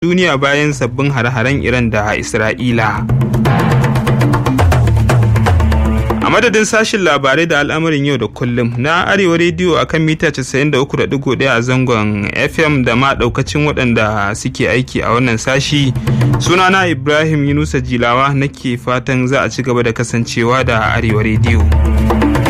duniya bayan sabbin hare-haren Iran da Isra'ila. A madadin sashin labarai da al'amarin yau da kullum na Arewa rediyo a kan mita 93.1 a zangon FM da ma daukacin waɗanda suke aiki a wannan sashi, sunana Ibrahim Yunusa Jilawa nake fatan za a ci gaba da kasancewa da Arewa rediyo.